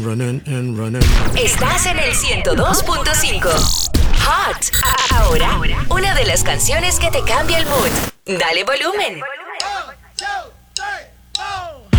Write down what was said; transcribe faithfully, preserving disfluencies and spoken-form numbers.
Running and running. Estás en el ciento dos punto cinco. Hot. Ahora, una de las canciones que te cambia el mood. Dale volumen.